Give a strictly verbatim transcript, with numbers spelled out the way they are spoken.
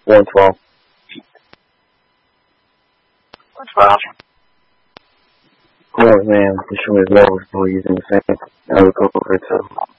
one twelve. one twelve. Oh man, the show is low, we're using the same. I would go for it too.